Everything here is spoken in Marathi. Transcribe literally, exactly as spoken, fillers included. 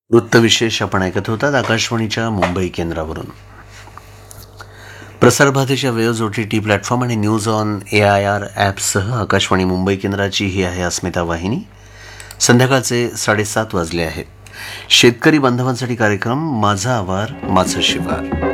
वृत्तविशेष आपण ऐकत होतात आकाशवाणीच्या मुंबई केंद्रावरून. प्रसारभारतीच्या वेळोज ओ टी टी प्लॅटफॉर्म आणि news on A I R ॲपसह Akashvani Mumbai केंद्राची ही आहे अस्मिता वाहिनी. संध्याकाळचे साडेसात वाजले आहेत. शेतकरी बांधवांसाठी कार्यक्रम माझा आवार माझं शिवार.